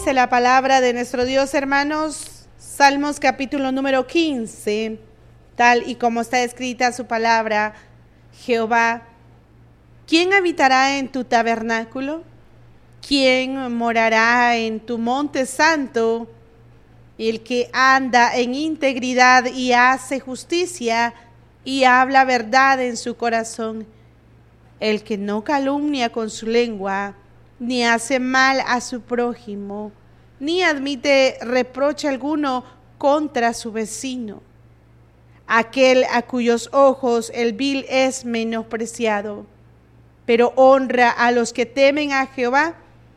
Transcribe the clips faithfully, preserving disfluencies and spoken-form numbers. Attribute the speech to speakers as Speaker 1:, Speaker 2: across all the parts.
Speaker 1: Dice la palabra de nuestro Dios, hermanos, Salmos capítulo número quince, tal y como está escrita su palabra: Jehová, ¿quién habitará en tu tabernáculo? ¿Quién morará en tu monte santo? El que anda en integridad y hace justicia y habla verdad en su corazón. El que no calumnia con su lengua, ni hace mal a su prójimo, ni admite reproche alguno contra su vecino. Aquel a cuyos ojos el vil es menospreciado, pero honra a los que temen a Jehová.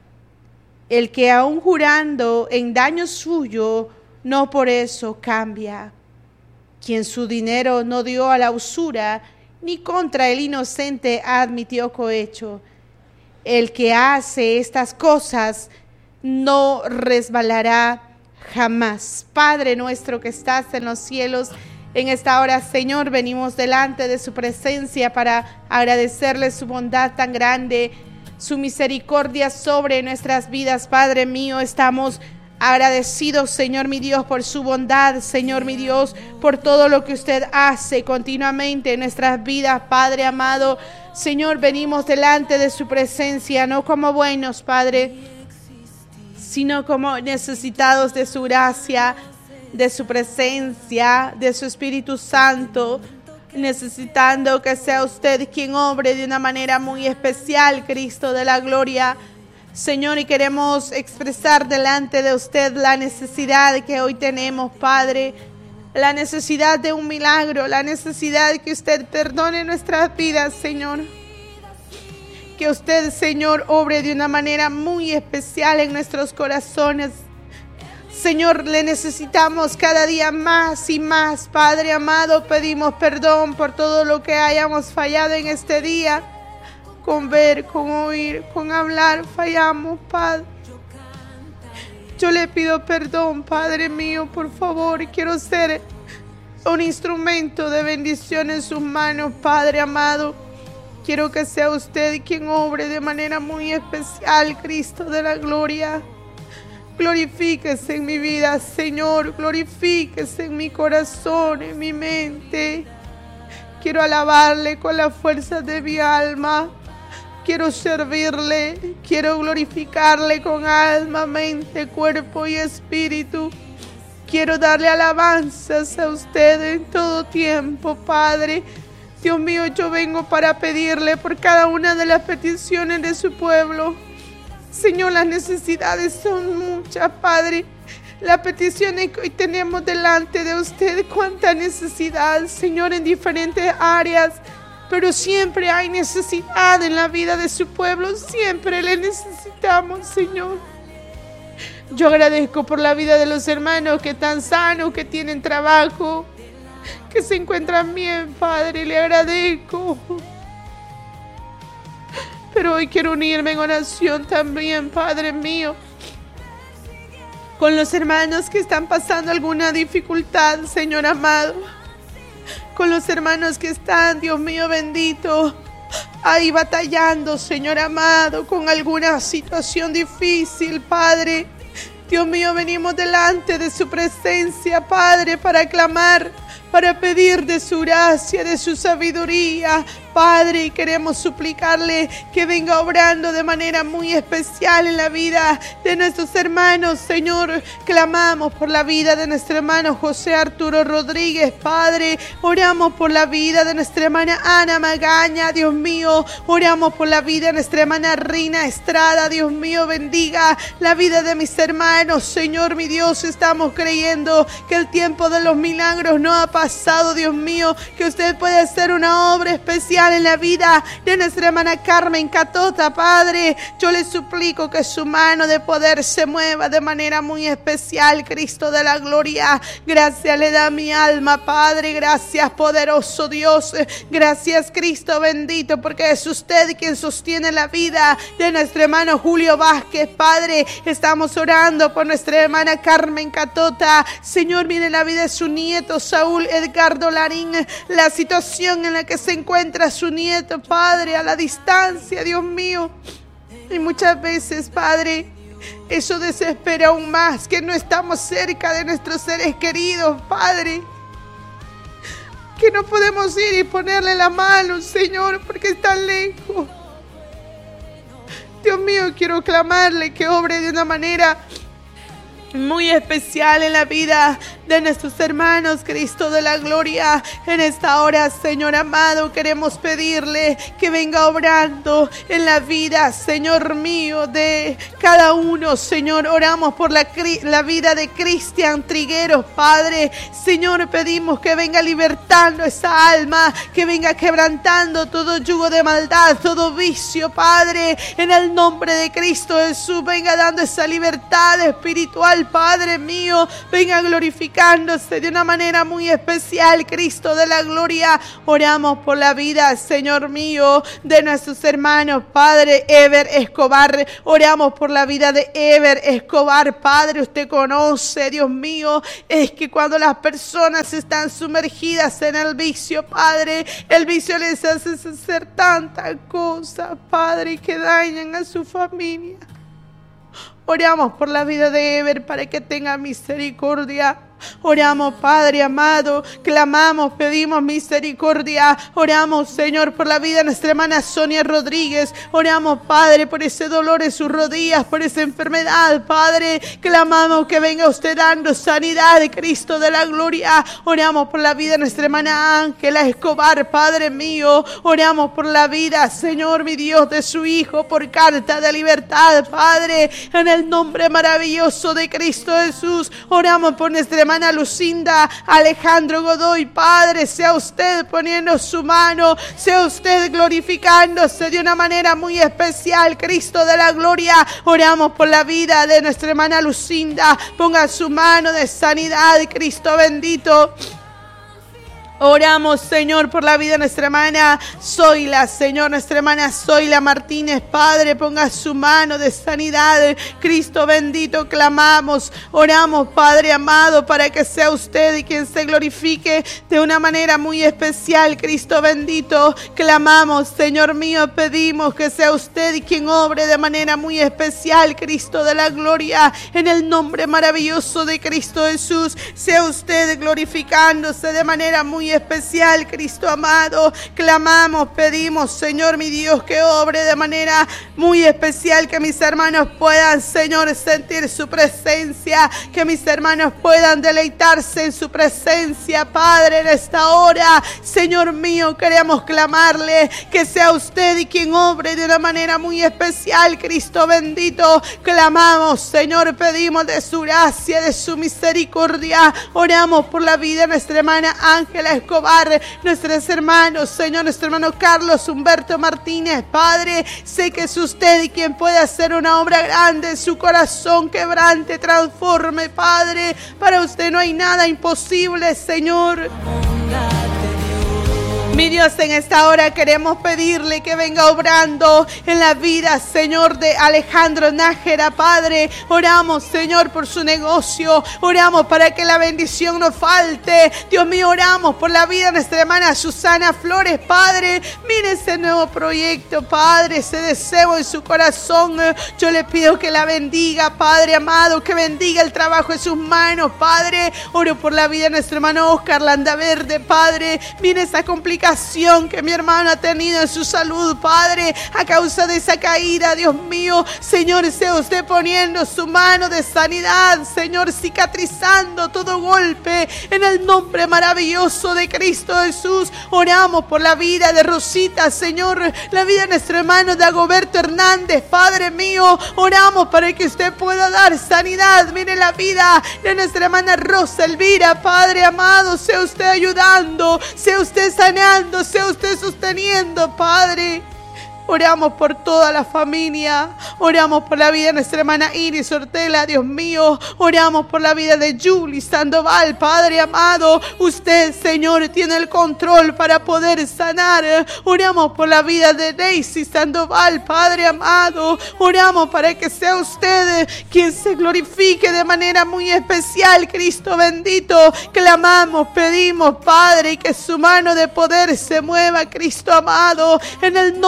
Speaker 1: El que aun jurando en daño suyo, no por eso cambia. Quien su dinero no dio a la usura, ni contra el inocente admitió cohecho. El que hace estas cosas no resbalará jamás. Padre nuestro que estás en los cielos, en esta hora, Señor, venimos delante de su presencia para agradecerle su bondad tan grande, su misericordia sobre nuestras vidas. Padre mío, estamos agradecidos, Señor mi Dios, por su bondad, Señor mi Dios, por todo lo que usted hace continuamente en nuestras vidas, Padre amado. Señor, venimos delante de su presencia, no como buenos, Padre, sino como necesitados de su gracia, de su presencia, de su Espíritu Santo, necesitando que sea usted quien obre de una manera muy especial, Cristo de la gloria. Señor, y queremos expresar delante de usted la necesidad que hoy tenemos, Padre, la necesidad de un milagro, la necesidad de que usted perdone nuestras vidas, Señor. Que usted, Señor, obre de una manera muy especial en nuestros corazones. Señor, le necesitamos cada día más y más, Padre amado. Pedimos perdón por todo lo que hayamos fallado en este día. Con ver, con oír, con hablar, fallamos, Padre. Yo le pido perdón, Padre mío, por favor. Quiero ser un instrumento de bendición en sus manos, Padre amado. Quiero que sea usted quien obre de manera muy especial, Cristo de la gloria. Glorifíquese en mi vida, Señor. Glorifíquese en mi corazón, en mi mente. Quiero alabarle con la fuerza de mi alma. Quiero servirle, quiero glorificarle con alma, mente, cuerpo y espíritu. Quiero darle alabanzas a usted en todo tiempo, Padre. Dios mío, yo vengo para pedirle por cada una de las peticiones de su pueblo. Señor, las necesidades son muchas, Padre. Las peticiones que hoy tenemos delante de usted, cuánta necesidad, Señor, en diferentes áreas. Pero siempre hay necesidad en la vida de su pueblo, siempre le necesitamos, Señor. Yo agradezco por la vida de los hermanos que están sanos, que tienen trabajo, que se encuentran bien, Padre, le agradezco. Pero hoy quiero unirme en oración también, Padre mío, con los hermanos que están pasando alguna dificultad, Señor amado. Con los hermanos que están, Dios mío bendito, ahí batallando, Señor amado, con alguna situación difícil, Padre. Dios mío, venimos delante de su presencia, Padre, para clamar, para pedir de su gracia, de su sabiduría, Padre, y queremos suplicarle que venga obrando de manera muy especial en la vida de nuestros hermanos, Señor. Clamamos por la vida de nuestro hermano José Arturo Rodríguez, Padre. Oramos por la vida de nuestra hermana Ana Magaña, Dios mío. Oramos por la vida de nuestra hermana Rina Estrada, Dios mío, bendiga la vida de mis hermanos, Señor, mi Dios. Estamos creyendo que el tiempo de los milagros no ha pasado, Dios mío, que usted puede hacer una obra especial en la vida de nuestra hermana Carmen Catota, Padre. Yo le suplico que su mano de poder se mueva de manera muy especial, Cristo de la gloria. Gracias le da mi alma, Padre. Gracias, poderoso Dios. Gracias, Cristo bendito, porque es usted quien sostiene la vida de nuestro hermano Julio Vázquez, Padre. Estamos orando por nuestra hermana Carmen Catota. Señor, mire la vida de su nieto Saúl Edgardo Larín, la situación en la que se encuentra su nieto, Padre, a la distancia, Dios mío. Y muchas veces, Padre, Eso desespera aún más, que no estamos cerca de nuestros seres queridos, Padre. Que no podemos ir y ponerle la mano, Señor, porque están lejos. Dios mío, quiero clamarle que obre de una manera muy especial en la vida de nuestros hermanos, Cristo de la gloria. En esta hora, Señor amado, queremos pedirle que venga obrando en la vida, Señor mío, de cada uno. Señor, oramos por la, la vida de Cristian Trigueros, Padre. Señor, pedimos que venga libertando esa alma, que venga quebrantando todo yugo de maldad, todo vicio, Padre. En el nombre de Cristo Jesús, venga dando esa libertad espiritual, Padre mío. Venga glorificando de una manera muy especial, Cristo de la gloria. Oramos por la vida, Señor mío, de nuestros hermanos, Padre Ever Escobar. Oramos por la vida de Ever Escobar, Padre. Usted conoce, Dios mío, es que cuando las personas están sumergidas en el vicio, Padre, el vicio les hace hacer tantas cosas, Padre, que dañan a su familia. Oramos por la vida de Ever para que tenga misericordia. Oramos, Padre amado, clamamos, pedimos misericordia. Oramos, Señor, por la vida de nuestra hermana Sonia Rodríguez. Oramos, Padre, por ese dolor en sus rodillas, por esa enfermedad, Padre. Clamamos que venga usted dando sanidad, Cristo de la gloria. Oramos por la vida de nuestra hermana Ángela Escobar, Padre mío. Oramos por la vida, Señor, mi Dios, de su hijo, por carta de libertad, Padre, en el nombre maravilloso de Cristo Jesús. Oramos por nuestra hermana Ana Lucinda Alejandro Godoy, Padre, sea usted poniendo su mano, sea usted glorificándose de una manera muy especial, Cristo de la gloria. Oramos por la vida de nuestra hermana Lucinda, ponga su mano de sanidad, Cristo bendito. Oramos, Señor, por la vida de nuestra hermana Zoila, Señor, nuestra hermana Zoila Martínez, Padre, ponga su mano de sanidad, Cristo bendito, clamamos, oramos, Padre amado, para que sea usted y quien se glorifique de una manera muy especial, Cristo bendito, clamamos, Señor mío, pedimos que sea usted y quien obre de manera muy especial, Cristo de la gloria, en el nombre maravilloso de Cristo Jesús, sea usted glorificándose de manera muy especial, Cristo amado. Clamamos, pedimos, Señor mi Dios, que obre de manera muy especial, que mis hermanos puedan, Señor, sentir su presencia, que mis hermanos puedan deleitarse en su presencia, Padre, en esta hora. Señor mío, queremos clamarle que sea usted y quien obre de una manera muy especial, Cristo bendito. Clamamos, Señor, pedimos de su gracia, de su misericordia. Oramos por la vida de nuestra hermana Ángela Escobar, nuestros hermanos, Señor, nuestro hermano Carlos Humberto Martínez, Padre, sé que es usted y quien puede hacer una obra grande en su corazón, quebrante, transforme, Padre, para usted no hay nada imposible, Señor. Mi Dios, en esta hora queremos pedirle que venga obrando en la vida, Señor, de Alejandro Nájera, Padre. Oramos, Señor, por su negocio. Oramos para que la bendición no falte. Dios mío, oramos por la vida de nuestra hermana Susana Flores, Padre. Mire ese nuevo proyecto, Padre, ese deseo en su corazón. Yo le pido que la bendiga, Padre amado, que bendiga el trabajo de sus manos, Padre. Oro por la vida de nuestro hermano Oscar Landaverde, Padre. Mire esa complicación que mi hermano ha tenido en su salud, Padre, a causa de esa caída, Dios mío. Señor, sea usted poniendo su mano de sanidad, Señor, cicatrizando todo golpe en el nombre maravilloso de Cristo Jesús. Oramos por la vida de Rosita, Señor, la vida de nuestro hermano Dagoberto Hernández, Padre mío. Oramos para que usted pueda dar sanidad. Mire la vida de nuestra hermana Rosa Elvira, Padre amado, sea usted ayudando, sea usted sanando, sea usted sosteniendo, Padre. Oramos por toda la familia. Oramos por la vida de nuestra hermana Iris Ortela, Dios mío. Oramos por la vida de Julie Sandoval, Padre amado. Usted, Señor, tiene el control para poder sanar. Oramos por la vida de Daisy Sandoval, Padre amado. Oramos para que sea usted quien se glorifique de manera muy especial, Cristo bendito. Clamamos, pedimos, Padre, que su mano de poder se mueva, Cristo amado, en el nombre de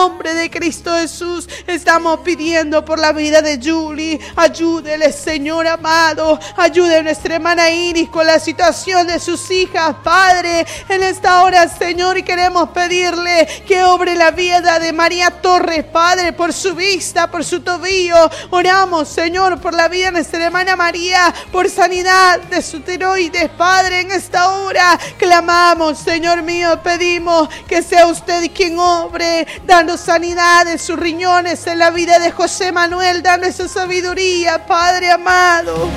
Speaker 1: de Cristo Jesús. Estamos pidiendo por la vida de Julie. Ayúdele, Señor amado. Ayude a nuestra hermana Iris con la situación de sus hijas, Padre. En esta hora, Señor, queremos pedirle que obre la vida de María Torres, Padre, por su vista, por su tobillo. Oramos, Señor, por la vida de nuestra hermana María, por sanidad de su tiroides, Padre. En esta hora clamamos, Señor mío, pedimos que sea usted quien obre, dando sanidad en sus riñones, en la vida de José Manuel, dando esa sabiduría, Padre amado.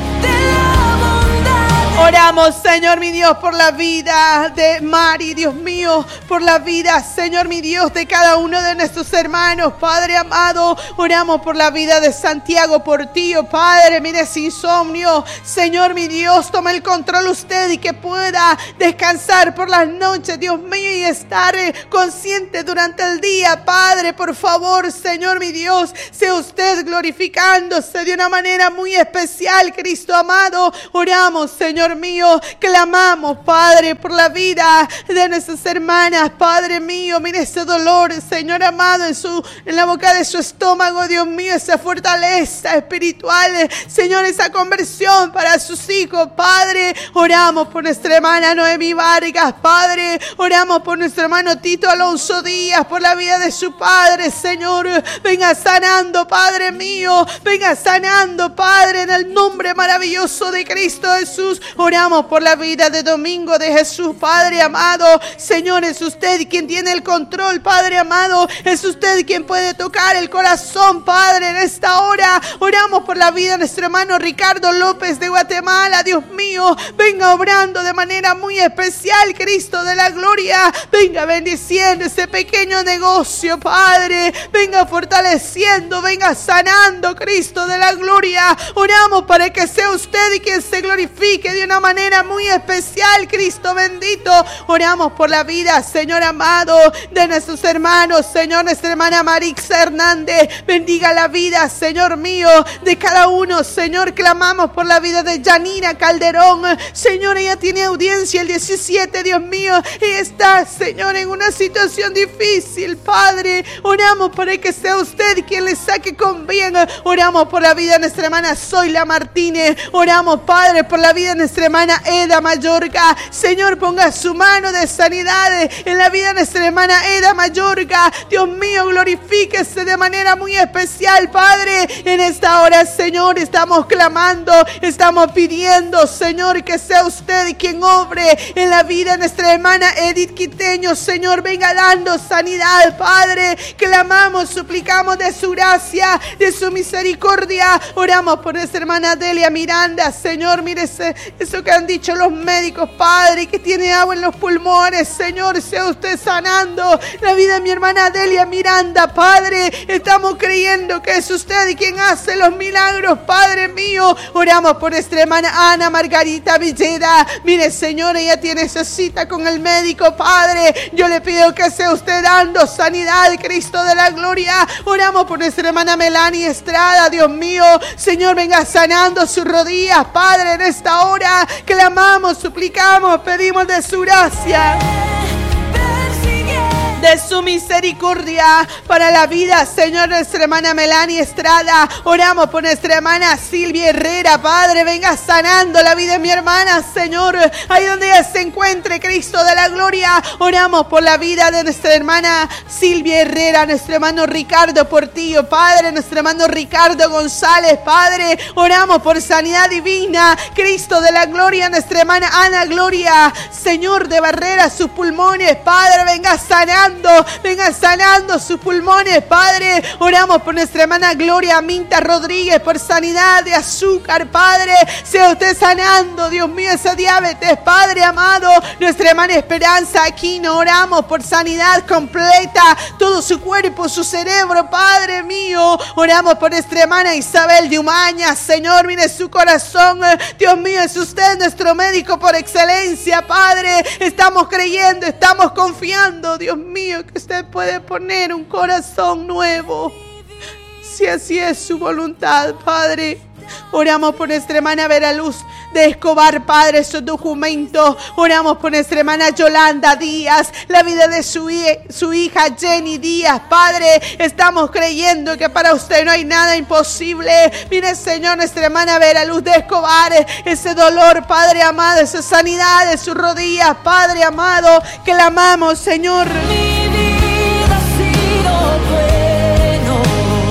Speaker 1: Oramos, Señor mi Dios, por la vida de Mari, Dios mío, por la vida, Señor mi Dios, de cada uno de nuestros hermanos, Padre amado. Oramos por la vida de Santiago Portillo, Padre, mire ese insomnio, Señor mi Dios, toma el control usted y que pueda descansar por las noches, Dios mío, y estar consciente durante el día, Padre, por favor, Señor mi Dios, sea usted glorificándose de una manera muy especial, Cristo amado. Oramos, Señor mío, clamamos, Padre, por la vida de nuestras hermanas, Padre mío, mire ese dolor, Señor amado, en su en la boca de su estómago, Dios mío, esa fortaleza espiritual, Señor, esa conversión para sus hijos, Padre. Oramos por nuestra hermana Noemi Vargas, Padre. Oramos por nuestro hermano Tito Alonso Díaz, por la vida de su padre, Señor. Venga sanando, Padre mío, venga sanando, Padre, en el nombre maravilloso de Cristo Jesús. Oramos por la vida de Domingo de Jesús, Padre amado. Señor, es usted quien tiene el control, Padre amado. Es usted quien puede tocar el corazón, Padre, en esta hora. Oramos por la vida de nuestro hermano Ricardo López de Guatemala, Dios mío. Venga obrando de manera muy especial, Cristo de la gloria. Venga bendiciendo ese pequeño negocio, Padre. Venga fortaleciendo, venga sanando, Cristo de la gloria. Oramos para que sea usted quien se glorifique de una manera muy especial, Cristo bendito. Oramos por la vida, Señor amado, de nuestros hermanos, Señor, nuestra hermana Marixa Hernández. Bendiga la vida, Señor mío, de cada uno, Señor. Clamamos por la vida de Yanira Calderón, Señor, ella tiene audiencia el diecisiete, Dios mío, y está, Señor, en una situación difícil, Padre. Oramos para que sea usted quien le saque con bien. Oramos por la vida de nuestra hermana Zoila Martínez. Oramos, Padre, por la vida de nuestra hermana Eda Mayorga. Señor, ponga su mano de sanidad en la vida de nuestra hermana Eda Mayorga. Dios mío, glorifíquese de manera muy especial, Padre. En esta hora, Señor, estamos clamando, estamos pidiendo, Señor, que sea usted quien obre en la vida de nuestra hermana Edith Quiteño. Señor, venga dando sanidad, Padre. Clamamos, suplicamos de su gracia, de su misericordia. Oramos por nuestra hermana Delia Miranda. Señor, mire ese, eso que han dicho los médicos, Padre, que tiene agua en los pulmones. Señor, sea usted sanando la vida de mi hermana Delia Miranda, Padre. Estamos creyendo que es usted quien hace los milagros, Padre mío. Oramos por nuestra hermana Ana Margarita Villeda. Mire, Señor, ella tiene esa cita con el médico, Padre. Yo le pido que sea usted dando sanidad, Cristo de la gloria. Oramos por nuestra hermana Melanie Estrada, Dios mío. Señor, venga sanando sus rodillas, Padre, en esta hora. Clamamos, suplicamos, pedimos de su gracia, de su misericordia para la vida, Señor, nuestra hermana Melanie Estrada. Oramos por nuestra hermana Silvia Herrera, Padre, venga sanando la vida de mi hermana, Señor, ahí donde ella se encuentre, Cristo de la gloria. Oramos por la vida de nuestra hermana Silvia Herrera, nuestro hermano Ricardo Portillo, Padre, nuestro hermano Ricardo González, Padre. Oramos por sanidad divina, Cristo de la gloria, nuestra hermana Ana Gloria, Señor, de Barrera, sus pulmones, Padre, venga sanando, venga sanando sus pulmones, Padre. Oramos por nuestra hermana Gloria Minta Rodríguez, por sanidad de azúcar, Padre. Sea usted sanando, Dios mío, esa diabetes, Padre amado. Nuestra hermana Esperanza Aquino, oramos por sanidad completa, todo su cuerpo, su cerebro, Padre mío. Oramos por nuestra hermana Isabel de Umaña, Señor, mire su corazón, Dios mío, es usted nuestro médico por excelencia, Padre. Estamos creyendo, estamos confiando, Dios mío, que usted puede poner un corazón nuevo, si así es su voluntad, Padre. Oramos por nuestra hermana Vera Luz de Escobar, Padre, esos documentos. Oramos por nuestra hermana Yolanda Díaz, la vida de su, su hija Jenny Díaz. Padre, estamos creyendo que para usted no hay nada imposible. Mire, Señor, nuestra hermana Vera Luz de Escobar, ese dolor, Padre amado, esa sanidad de sus rodillas, Padre amado, que la amamos, Señor.
Speaker 2: Mi vida ha sido bueno.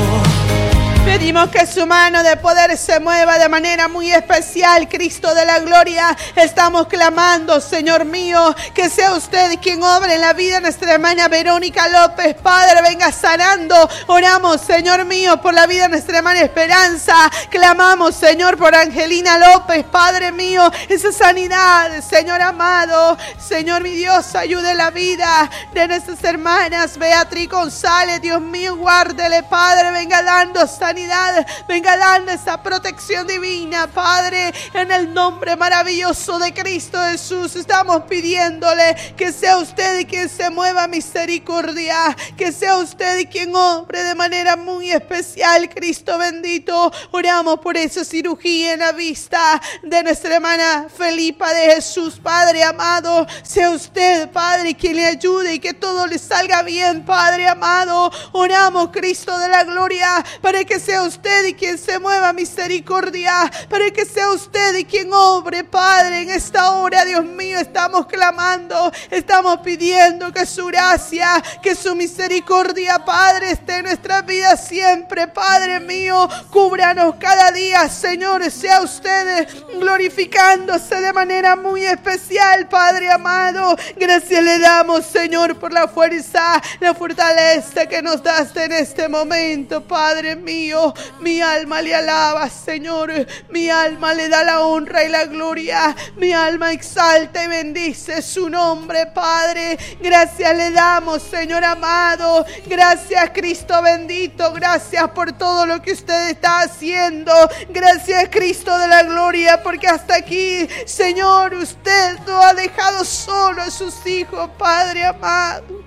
Speaker 1: Pedimos que su mano de poder se mueva de manera muy especial, Cristo de la gloria. Estamos clamando, Señor mío, que sea usted quien obre en la vida de nuestra hermana Verónica López. Padre, venga sanando. Oramos, Señor mío, por la vida de nuestra hermana Esperanza. Clamamos, Señor, por Angelina López. Padre mío, esa sanidad, Señor amado. Señor mi Dios, ayude la vida de nuestras hermanas Beatriz González. Dios mío, guárdele, Padre, venga dando sanidad. Venga dando esa protección divina, Padre, en el nombre maravilloso de Cristo Jesús. Estamos pidiéndole que sea usted quien se mueva misericordia, que sea usted quien obre de manera muy especial, Cristo bendito. Oramos por esa cirugía en la vista de nuestra hermana Felipa de Jesús, Padre amado. Sea usted, Padre, quien le ayude y que todo le salga bien, Padre amado. Oramos, Cristo de la gloria, para que sea usted y quien se mueva misericordia, para que sea usted y quien obre, Padre, en esta hora. Dios mío, estamos clamando, estamos pidiendo que su gracia, que su misericordia, Padre, esté en nuestras vidas siempre, Padre mío. Cúbranos cada día, Señor, sea usted glorificándose de manera muy especial, Padre amado. Gracias le damos, Señor, por la fuerza, la fortaleza que nos das en este momento, Padre mío. Mi alma le alaba, Señor. Mi alma le da la honra y la gloria. Mi alma exalta y bendice su nombre, Padre. Gracias le damos, Señor amado. Gracias, Cristo bendito. Gracias por todo lo que usted está haciendo. Gracias, Cristo de la gloria, porque hasta aquí, Señor, usted no ha dejado solo a sus hijos, Padre amado.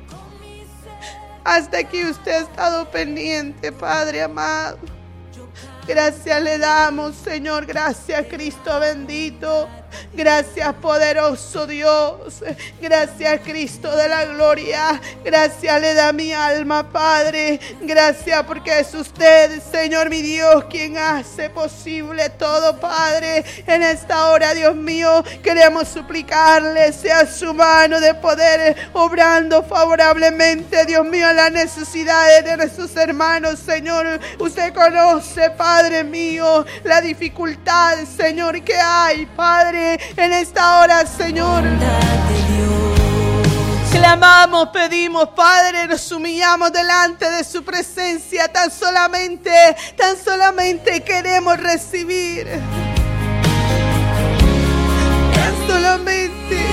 Speaker 1: Hasta aquí usted ha estado pendiente, Padre amado. Gracias le damos, Señor. Gracias, Cristo bendito. Gracias, poderoso Dios. Gracias, Cristo de la gloria. Gracias le da mi alma, Padre. Gracias porque es usted, Señor mi Dios, quien hace posible todo, Padre. En esta hora, Dios mío, queremos suplicarle, sea su mano de poder obrando favorablemente, Dios mío, las necesidades de nuestros hermanos, Señor. Usted conoce, Padre mío, la dificultad, Señor, que hay, Padre, en esta hora, Señor. Clamamos, pedimos, Padre, nos humillamos delante de su presencia. Tan solamente, tan solamente queremos recibir. Tan solamente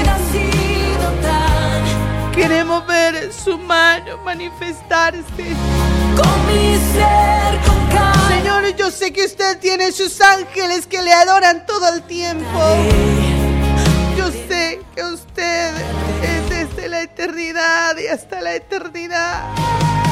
Speaker 1: queremos ver su mano manifestarse.
Speaker 2: Con mi ser, con cada...
Speaker 1: Señor, yo sé que usted tiene sus ángeles que le adoran todo el tiempo. Yo sé que usted es desde la eternidad y hasta la eternidad.